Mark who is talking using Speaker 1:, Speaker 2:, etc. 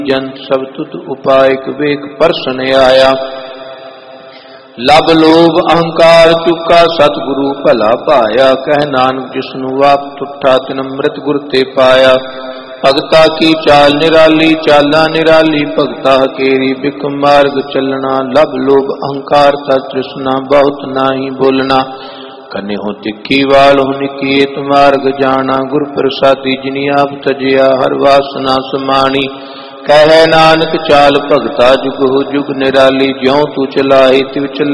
Speaker 1: जंत सब तुत उपाय विवेक परसन आया। लब लोभ अहंकार चुका सतगुरु भला पाया। कह नानक जिसनु आप तुठा तिन अमृत गुर ते पाया। भगता की चाल निराली चाला निराली भगता केरी बिकम मार्ग चलना। लब लोभ अहंकार ता तृष्णा बहुत नाही बोलना। कने हो तिखी वाल हो निकेत मार्ग जाना। गुर प्रसादी जिनी आप तजिया हर वासना समाणी। कह नानक चाल भगता जुग हो जुग निराली। ज्यों तू चलाए तिव चल